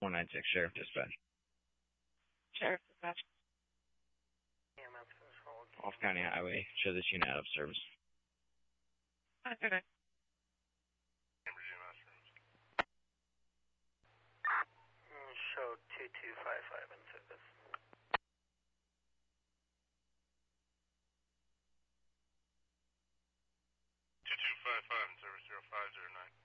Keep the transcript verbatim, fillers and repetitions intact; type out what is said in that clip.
four nine six, Sheriff Dispatch. Sheriff Dispatch. Off County Highway. Show this unit out of service. Okay. Show two two five five in service. two two five five in service, zero five zero nine.